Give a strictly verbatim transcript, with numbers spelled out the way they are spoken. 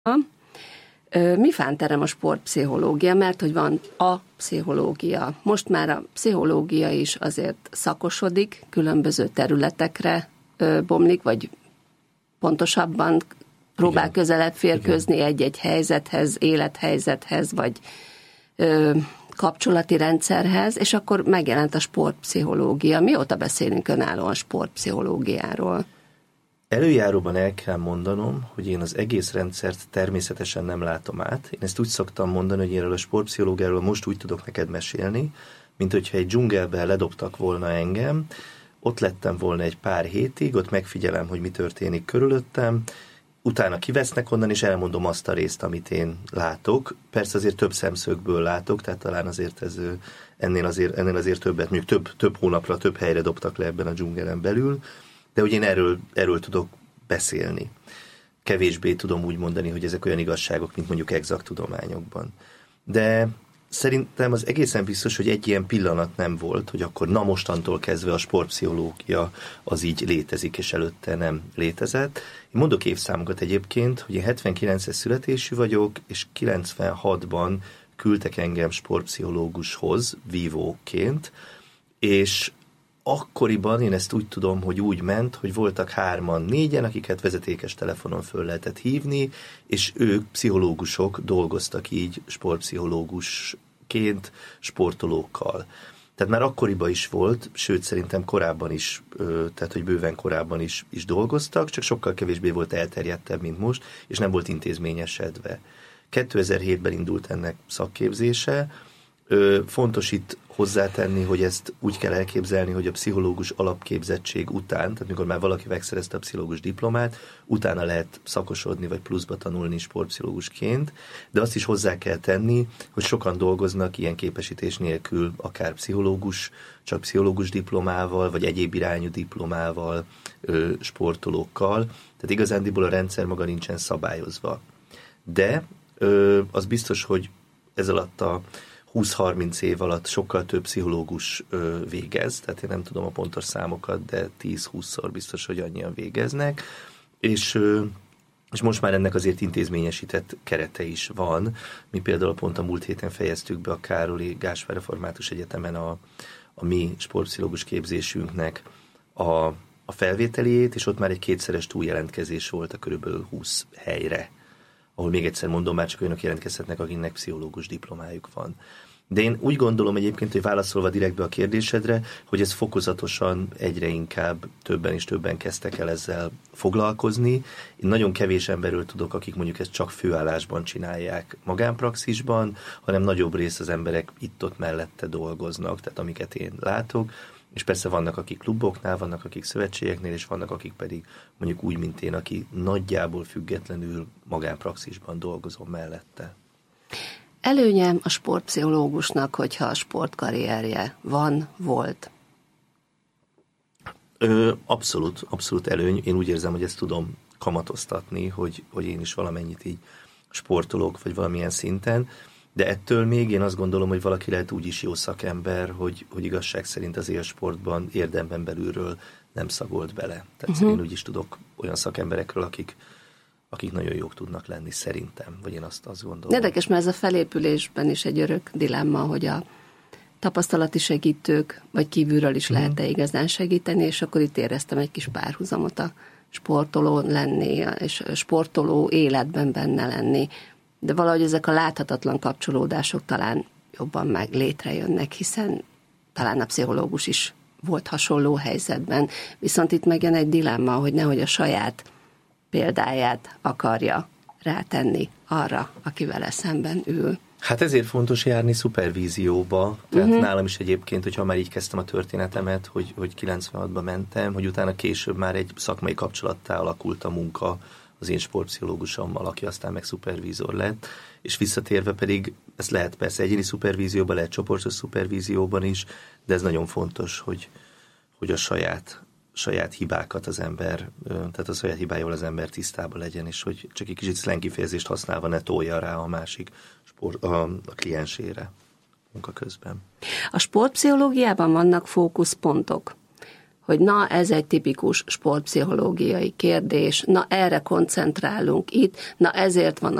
Mi fánterem a sportpszichológia, mert hogy van a pszichológia. Most már a pszichológia is azért szakosodik, különböző területekre bomlik, vagy pontosabban próbál Igen. közelebb férkőzni Igen. egy-egy helyzethez, élethelyzethez, vagy ö, kapcsolati rendszerhez, és akkor megjelent a sportpszichológia. Mióta beszélünk önállóan sportpszichológiáról? Előjáróban el kell mondanom, hogy én az egész rendszert természetesen nem látom át. Én ezt úgy szoktam mondani, hogy én erről a sportpszichológiáról most úgy tudok neked mesélni, mint hogyha egy dzsungelbe ledobtak volna engem, ott lettem volna egy pár hétig, ott megfigyelem, hogy mi történik körülöttem, utána kivesznek onnan, és elmondom azt a részt, amit én látok. Persze azért több szemszögből látok, tehát talán azért ez, ennél, azért, ennél azért többet, mondjuk több, több hónapra, több helyre dobtak le ebben a dzsungelen belül, de hogy én erről, erről tudok beszélni. Kevésbé tudom úgy mondani, hogy ezek olyan igazságok, mint mondjuk exakt tudományokban. De szerintem az egészen biztos, hogy egy ilyen pillanat nem volt, hogy akkor na mostantól kezdve a sportpszichológia az így létezik, és előtte nem létezett. Én mondok évszámokat egyébként, hogy én hetvenkilences születésű vagyok, és kilencvenhatban küldtek engem sportpszichológushoz, vívóként, és akkoriban én ezt úgy tudom, hogy úgy ment, hogy voltak hárman, négyen, akiket vezetékes telefonon föl lehetett hívni, és ők, pszichológusok dolgoztak így sportpszichológusként sportolókkal. Tehát már akkoriban is volt, sőt szerintem korábban is, tehát hogy bőven korábban is, is dolgoztak, csak sokkal kevésbé volt elterjedtebb, mint most, és nem volt intézményesedve. kétezer-hétben indult ennek szakképzése. Fontos itt hozzátenni, hogy ezt úgy kell elképzelni, hogy a pszichológus alapképzettség után, tehát mikor már valaki megszerezte a pszichológus diplomát, utána lehet szakosodni, vagy pluszba tanulni sportpszichológusként, de azt is hozzá kell tenni, hogy sokan dolgoznak ilyen képesítés nélkül, akár pszichológus, csak pszichológus diplomával, vagy egyéb irányú diplomával, sportolókkal, tehát igazándiból a rendszer maga nincsen szabályozva. De az biztos, hogy ez alatt a húsz-harminc év alatt sokkal több pszichológus ö, végez, tehát én nem tudom a pontos számokat, de tíz-húszszor biztos, hogy annyian végeznek, és, ö, és most már ennek azért intézményesített kerete is van. Mi például pont a múlt héten fejeztük be a Károli Gáspár Református Egyetemen a, a mi sportpszichológus képzésünknek a, a felvételiét, és ott már egy kétszeres túljelentkezés volt a körülbelül húsz helyre, ahol még egyszer mondom, már csak olyanok jelentkezhetnek, akiknek pszichológus diplomájuk van. De én úgy gondolom egyébként, hogy válaszolva direktbe a kérdésedre, hogy ez fokozatosan egyre inkább többen és többen kezdtek el ezzel foglalkozni. Én nagyon kevés emberről tudok, akik mondjuk ezt csak főállásban csinálják magánpraxisban, hanem nagyobb rész az emberek itt-ott mellette dolgoznak, tehát amiket én látok. És persze vannak, akik kluboknál, vannak, akik szövetségeknél, és vannak, akik pedig mondjuk úgy, mint én, aki nagyjából függetlenül magánpraxisban dolgozom mellette. Előnye a sportpszichológusnak, hogyha a sportkarrierje van, volt? Ö, abszolút, abszolút előny. Én úgy érzem, hogy ezt tudom kamatoztatni, hogy, hogy én is valamennyit így sportolok, vagy valamilyen szinten. De ettől még én azt gondolom, hogy valaki lehet úgy is jó szakember, hogy, hogy igazság szerint az élsportban érdemben belülről nem szagolt bele. Tehát uh-huh. én úgy is tudok olyan szakemberekről, akik, akik nagyon jók tudnak lenni, szerintem, vagy én azt, azt gondolom. Érdekes, mert ez a felépülésben is egy örök dilemma, hogy a tapasztalati segítők, vagy kívülről is uh-huh. lehet-e igazán segíteni, és akkor itt éreztem egy kis párhuzamot a sportoló lenni, és sportoló életben benne lenni. De valahogy ezek a láthatatlan kapcsolódások talán jobban meg létrejönnek, hiszen talán a pszichológus is volt hasonló helyzetben. Viszont itt megjön egy dilemma, hogy nehogy a saját példáját akarja rátenni arra, aki vele szemben ül. Hát ezért fontos járni szupervízióba. Tehát uh-huh. nálam is egyébként, hogyha már így kezdtem a történetemet, hogy, hogy kilencvenhatban mentem, hogy utána később már egy szakmai kapcsolattá alakult a munka az én sportpszichológusommal, aki aztán meg szupervízor lett, és visszatérve pedig, ez lehet persze egyéni szupervízióban, lehet csoportos szupervízióban is, de ez nagyon fontos, hogy, hogy a saját, saját hibákat az ember, tehát a saját hibájával az ember tisztában legyen, és hogy csak egy kicsit slang kifejezést használva ne tolja rá a másik sport, a, a kliensére munka közben. A sportpszichológiában vannak fókuszpontok. hogy na, ez egy tipikus sportpszichológiai kérdés, na, erre koncentrálunk itt, na, ezért van a